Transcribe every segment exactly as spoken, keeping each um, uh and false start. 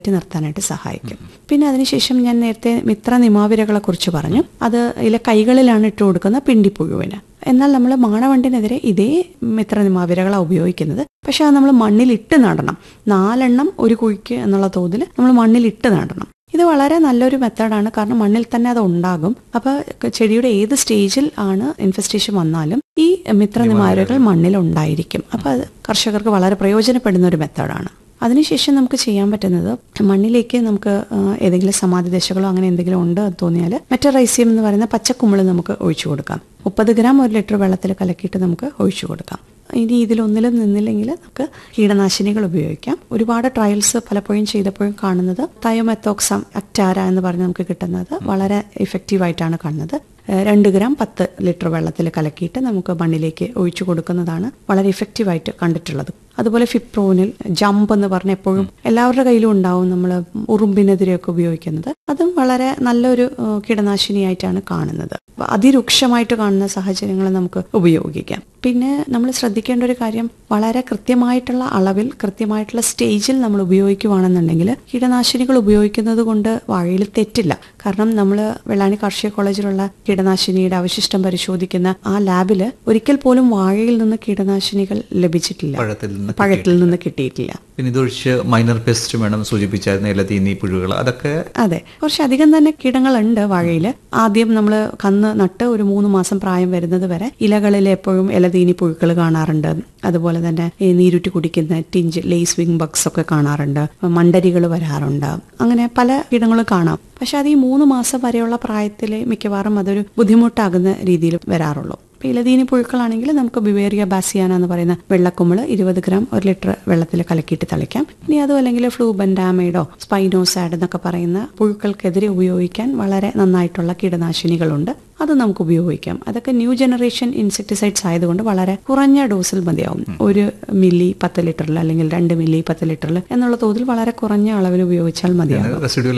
നിർത്താനായിട്ട് സഹായിക്കും. പിന്നെ അതിനുശേഷം ഞാൻ നേരത്തെ മിത്ര നിമാവിരകളെ കുറിച്ച് പറഞ്ഞു. അത് ഇല കൈകളിലാണ് ഇട്ട് കൊടുക്കുന്ന പിണ്ടിപ്പുഴുവിന്. എന്നാൽ നമ്മൾ മാണവണ്ടിനെതിരെ ഇതേ മിത്ര നിമാവിരകളാണ് ഉപയോഗിക്കുന്നത്. പക്ഷെ അത് നമ്മൾ മണ്ണിലിട്ട് നടണം. നാലെണ്ണം ഒരു കുഴിക്ക് എന്നുള്ള തോതിൽ നമ്മൾ മണ്ണിലിട്ട് നടണം. ഇത് വളരെ നല്ലൊരു മെത്തേഡാണ്. കാരണം മണ്ണിൽ തന്നെ അത് ഉണ്ടാകും. അപ്പൊ ചെടിയുടെ ഏത് സ്റ്റേജിൽ ആണ് ഇൻഫെസ്റ്റേഷൻ വന്നാലും ഈ മിത്ര നിമാവിരകൾ മണ്ണിൽ ഉണ്ടായിരിക്കും. അപ്പൊ അത് കർഷകർക്ക് വളരെ പ്രയോജനപ്പെടുന്ന ഒരു മെത്തേഡാണ്. അതിനുശേഷം നമുക്ക് ചെയ്യാൻ പറ്റുന്നത് മണ്ണിലേക്ക് നമുക്ക് ഏതെങ്കിലും സമാധി ദശകളോ അങ്ങനെ എന്തെങ്കിലും ഉണ്ട് എന്ന് തോന്നിയാൽ മെറ്ററൈസിയം എന്ന് പറയുന്ന പച്ചക്കുമ്പിള് നമുക്ക് ഒഴിച്ചു കൊടുക്കാം. മുപ്പത് ഗ്രാം ഒരു ലിറ്റർ വെള്ളത്തിൽ കലക്കിയിട്ട് നമുക്ക് ഒഴിച്ചു കൊടുക്കാം. ഇനി ഇതിലൊന്നിലും നിന്നില്ലെങ്കിൽ നമുക്ക് കീടനാശിനികൾ ഉപയോഗിക്കാം. ഒരുപാട് ട്രയൽസ് പലപ്പോഴും ചെയ്തപ്പോഴും കാണുന്നത് തയോമെത്തോക്സം അക്ടാര എന്ന് പറഞ്ഞ് നമുക്ക് കിട്ടുന്നത് വളരെ ഇഫക്റ്റീവായിട്ടാണ് കാണുന്നത്. രണ്ട് ഗ്രാം പത്ത് ലിറ്റർ വെള്ളത്തിൽ കലക്കിയിട്ട് നമുക്ക് മണ്ണിലേക്ക് ഒഴിച്ചു കൊടുക്കുന്നതാണ് വളരെ ഇഫക്റ്റീവായിട്ട് കണ്ടിട്ടുള്ളത്. അതുപോലെ ഫിപ്രോനിൽ ജമ്പ് എന്ന് പറഞ്ഞ എപ്പോഴും എല്ലാവരുടെ കയ്യിലും ഉണ്ടാവും, നമ്മൾ ഉറുമ്പിനെതിരെയൊക്കെ ഉപയോഗിക്കുന്നത്. അതും വളരെ നല്ലൊരു കീടനാശിനിയായിട്ടാണ് കാണുന്നത്. അതിരൂക്ഷമായിട്ട് കാണുന്ന സാഹചര്യങ്ങൾ നമുക്ക് ഉപയോഗിക്കാം. പിന്നെ നമ്മൾ ശ്രദ്ധിക്കേണ്ട ഒരു കാര്യം, വളരെ കൃത്യമായിട്ടുള്ള അളവിൽ കൃത്യമായിട്ടുള്ള സ്റ്റേജിൽ നമ്മൾ ഉപയോഗിക്കുകയാണെന്നുണ്ടെങ്കിൽ കീടനാശിനികൾ ഉപയോഗിക്കുന്നത് കൊണ്ട് വാഴയിൽ തെറ്റില്ല. കാരണം നമ്മൾ വെള്ളാനി കാർഷിക കോളേജിലുള്ള കീടനാശിനിയുടെ അവശിഷ്ടം പരിശോധിക്കുന്ന ആ ലാബില് ഒരിക്കൽ പോലും വാഴയിൽ നിന്ന് കീടനാശിനികൾ ലഭിച്ചിട്ടില്ല, പഴത്തിൽ നിന്ന് കിട്ടിയിട്ടില്ല. പിന്നെ ഇതൊഴിച്ച് മൈനർ പെസ്റ്റ് വേണം സൂചിപ്പിച്ചായിരുന്നു, ഇലതീനി പുഴുകൾ, അതൊക്കെ. അതെ, കുറച്ചധികം തന്നെ കീടങ്ങളുണ്ട് വാഴയിൽ. ആദ്യം നമ്മൾ കന്ന് നട്ട് ഒരു മൂന്ന് മാസം പ്രായം വരുന്നത് വരെ ഇലകളിൽ എപ്പോഴും ഇലതീനി പുഴുക്കൾ കാണാറുണ്ട്. അതുപോലെ തന്നെ ഈ നീരുറ്റി കുടിക്കുന്ന ടിഞ്ച് ലേസ് വിങ് ബഗ്സ് ഒക്കെ കാണാറുണ്ട്, മണ്ടരികൾ വരാറുണ്ട്, അങ്ങനെ പല കീടങ്ങളും കാണാം. പക്ഷെ അത് ഈ മൂന്ന് മാസം വരെയുള്ള പ്രായത്തിൽ മിക്കവാറും അതൊരു ബുദ്ധിമുട്ടാകുന്ന രീതിയിൽ വരാറുള്ളൂ. ഇപ്പം ഇലതീനി പുഴുക്കളാണെങ്കിൽ നമുക്ക് ബിവേറിയ ബാസിയാന എന്ന് പറയുന്ന വെള്ളക്കുമ്പിള് ഇരുപത് ഗ്രാം ഒരു ലിറ്റർ വെള്ളത്തിൽ കലക്കിയിട്ട് തളിക്കാം. ഇനി അതും അല്ലെങ്കിൽ ഫ്ലൂബൻഡാമൈഡോ സ്പൈനോസാഡ് എന്നൊക്കെ പറയുന്ന പുഴുക്കൾക്കെതിരെ ഉപയോഗിക്കാൻ വളരെ നന്നായിട്ടുള്ള കീടനാശിനികളുണ്ട്. അത് നമുക്ക് ഉപയോഗിക്കാം. അതൊക്കെ ന്യൂ ജനറേഷൻ ഇൻസെക്ടിസൈഡ്സ് ആയതുകൊണ്ട് വളരെ കുറഞ്ഞ ഡോസിൽ മതിയാവും. ഒരു മില്ലി പത്ത് ലിറ്ററിൽ അല്ലെങ്കിൽ രണ്ട് മില്ലി പത്ത് ലിറ്ററിൽ എന്നുള്ള തോതിൽ വളരെ കുറഞ്ഞ അളവിൽ ഉപയോഗിച്ചാൽ മതിയാവും.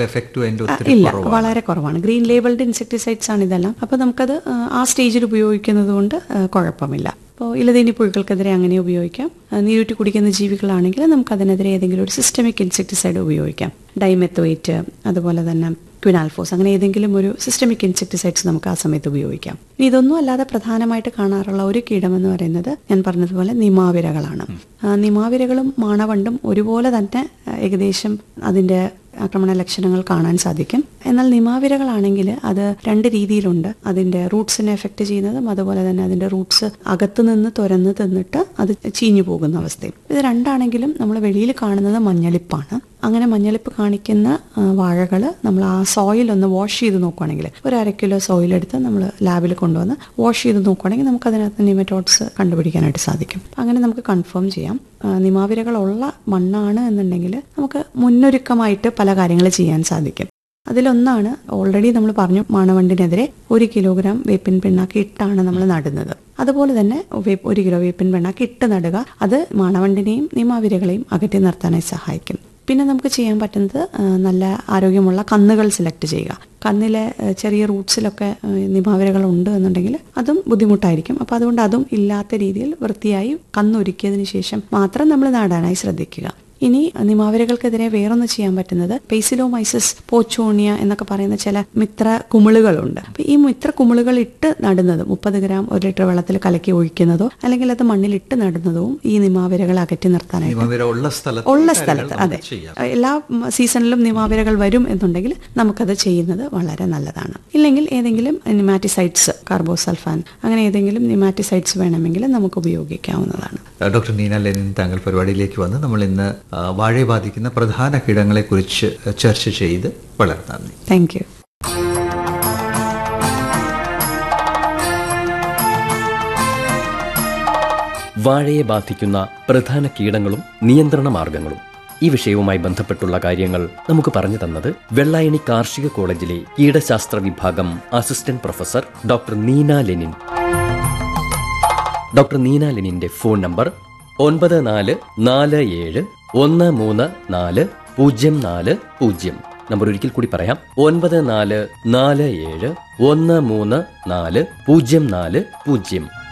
ഇല്ല, വളരെ കുറവാണ്. ഗ്രീൻ ലേബിൾഡ് ഇൻസെക്ടിസൈഡ്സ് ആണ് ഇതെല്ലാം. അപ്പൊ നമുക്കത് ആ സ്റ്റേജിൽ ഉപയോഗിക്കുന്നത് കൊണ്ട് കുഴപ്പമില്ല. അപ്പോൾ ഇലതീനി പുഴുക്കൾക്കെതിരെ അങ്ങനെ ഉപയോഗിക്കാം. നീരുറ്റി കുടിക്കുന്ന ജീവികളാണെങ്കിൽ നമുക്ക് അതിനെതിരെ ഏതെങ്കിലും ഒരു സിസ്റ്റമിക് ഇൻസെക്ടിസൈഡ് ഉപയോഗിക്കാം. ഡൈമെത്തോയിറ്റ്, അതുപോലെ തന്നെ ക്വിനാൽഫോസ്, അങ്ങനെ ഏതെങ്കിലും ഒരു സിസ്റ്റമിക് ഇൻസെക്ടിസൈഡ്സ് നമുക്ക് ആ സമയത്ത് ഉപയോഗിക്കാം. ഇനി ഇതൊന്നും അല്ലാതെ പ്രധാനമായിട്ട് കാണാറുള്ള ഒരു കീടമെന്ന് പറയുന്നത് ഞാൻ പറഞ്ഞതുപോലെ നിമാവിരകളാണ്. നിമാവിരകളും മാണവണ്ടും ഒരുപോലെ തന്നെ ഏകദേശം അതിന്റെ ആക്രമണ ലക്ഷണങ്ങൾ കാണാൻ സാധിക്കും. എന്നാൽ നിമാവിരകളാണെങ്കിൽ അത് രണ്ട് രീതിയിലുണ്ട്. അതിന്റെ റൂട്ട്സിനെ എഫക്ട് ചെയ്യുന്നതും അതുപോലെ തന്നെ അതിന്റെ റൂട്ട്സ് അകത്തു നിന്ന് തുരന്ന് തിന്നിട്ട് അത് ചീഞ്ഞു പോകുന്ന അവസ്ഥയും. ഇത് രണ്ടാണെങ്കിലും നമ്മൾ വെളിയിൽ കാണുന്നത് മഞ്ഞളിപ്പാണ്. അങ്ങനെ മഞ്ഞളിപ്പ് കാണിക്കുന്ന വാഴകൾ നമ്മൾ ആ സോയിൽ ഒന്ന് വാഷ് ചെയ്ത് നോക്കുകയാണെങ്കിൽ, ഒരു അര കിലോ സോയിൽ എടുത്ത് നമ്മൾ ലാബിൽ കൊണ്ടുവന്ന് വാഷ് ചെയ്ത് നോക്കുകയാണെങ്കിൽ നമുക്ക് അതിനകത്ത് നിമറ്റോഡ്സ് കണ്ടുപിടിക്കാനായിട്ട് സാധിക്കും. അങ്ങനെ നമുക്ക് കൺഫേം ചെയ്യാം. നിമാവിരകളുള്ള മണ്ണാണ് എന്നുണ്ടെങ്കിൽ നമുക്ക് മുന്നൊരുക്കമായിട്ട് പല കാര്യങ്ങൾ ചെയ്യാൻ സാധിക്കും. അതിലൊന്നാണ് ഓൾറെഡി നമ്മൾ പറഞ്ഞു, മാണവണ്ടിനെതിരെ ഒരു കിലോഗ്രാം വേപ്പിൻ പിണ്ണാക്ക് ഇട്ടാണ് നമ്മൾ നടുന്നത്. അതുപോലെ തന്നെ ഒരു കിലോ വേപ്പിൻ പിണ്ണാക്ക് ഇട്ട് നടുക. അത് മാണവണ്ടിനെയും നിമാവിരകളെയും അകറ്റി നിർത്താനായി സഹായിക്കും. പിന്നെ നമുക്ക് ചെയ്യാൻ പറ്റുന്നത് നല്ല ആരോഗ്യമുള്ള കന്നുകൾ സെലക്ട് ചെയ്യുക. കന്നിലെ ചെറിയ റൂട്ട്സിലൊക്കെ നിമാവിരകൾ ഉണ്ട് എന്നുണ്ടെങ്കിൽ അതും ബുദ്ധിമുട്ടായിരിക്കും. അപ്പോൾ അതുകൊണ്ട് അതും ഇല്ലാത്ത രീതിയിൽ വൃത്തിയായി കന്നൊരുക്കിയതിന് ശേഷം മാത്രം നമ്മൾ നടാനായി ശ്രദ്ധിക്കുക. ഇനി നിമാവിരകൾക്കെതിരെ വേറൊന്ന് ചെയ്യാൻ പറ്റുന്നത് ബേസിലോമൈസിസ് പോച്ചോണിയ എന്നൊക്കെ പറയുന്ന ചില മിത്ര കുമിളുകളുണ്ട്. അപ്പൊ ഈ മിത്ര കുമിളുകൾ ഇട്ട് നടുന്നത് മുപ്പത് ഗ്രാം ഒരു ലിറ്റർ വെള്ളത്തിൽ കലക്കി ഒഴിക്കുന്നതോ അല്ലെങ്കിൽ അത് മണ്ണിൽ ഇട്ട് നടുന്നതും ഈ നിമാവിരകൾ അകറ്റി നിർത്താനായിട്ട് ഉള്ള സ്ഥലത്ത്, അതെ, എല്ലാ സീസണിലും നിമാവിരകൾ വരും എന്നുണ്ടെങ്കിൽ നമുക്കത് ചെയ്യുന്നത് വളരെ നല്ലതാണ്. ഇല്ലെങ്കിൽ ഏതെങ്കിലും നിമാറ്റിസൈഡ്സ്, കാർബോസൾഫാൻ, അങ്ങനെ ഏതെങ്കിലും നിമാറ്റിസൈഡ്സ് വേണമെങ്കിൽ നമുക്ക് ഉപയോഗിക്കാവുന്നതാണ്. ഡോക്ടർ നീന ലെനിൻ, താങ്കൾ പരിപാടിയിലേക്ക് വന്ന് നമ്മൾ ഇന്ന് വാഴയെ ബാധിക്കുന്ന പ്രധാന കീടങ്ങളെ കുറിച്ച് ചർച്ച ചെയ്ത് വളരെ നന്ദി. Thank you. വാഴയെ ബാധിക്കുന്ന പ്രധാന കീടങ്ങളും നിയന്ത്രണ മാർഗങ്ങളും, ഈ വിഷയവുമായി ബന്ധപ്പെട്ടുള്ള കാര്യങ്ങൾ നമുക്ക് പറഞ്ഞു തന്നത് വെള്ളായണി കാർഷിക കോളേജിലെ കീടശാസ്ത്ര വിഭാഗം assistant professor doctor Neena Lenin. Doctor Neena ലെനിന്റെ phone number ഒൻപത് നാല് നാല് ഏഴ് ഒന്ന് മൂന്ന് നാല് പൂജ്യം നാല് പൂജ്യം. നമ്പർ ഒരിക്കൽ കൂടി പറയാം, ഒൻപത് നാല് നാല് ഏഴ് ഒന്ന് മൂന്ന് നാല് പൂജ്യം നാല് പൂജ്യം.